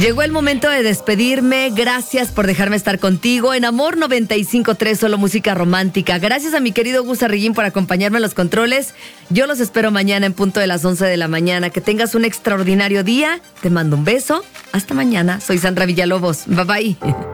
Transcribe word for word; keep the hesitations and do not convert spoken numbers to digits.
Llegó el momento de despedirme. Gracias por dejarme estar contigo en Amor noventa y cinco punto tres, solo música romántica. Gracias a mi querido Gus Arreguín por acompañarme en los controles. Yo los espero mañana en punto de las once de la mañana. Que tengas un extraordinario día. Te mando un beso. Hasta mañana. Soy Sandra Villalobos. Bye bye.